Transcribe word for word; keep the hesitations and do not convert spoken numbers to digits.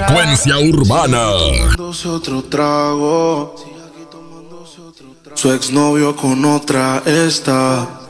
Frecuencia Urbana. Tomándose otro trago. Su exnovio con otra está.